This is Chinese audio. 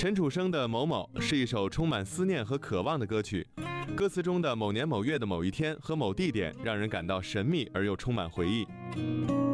陈楚生的《某某》是一首充满思念和渴望的歌曲，歌词中的某年某月的某一天和某地点，让人感到神秘而又充满回忆。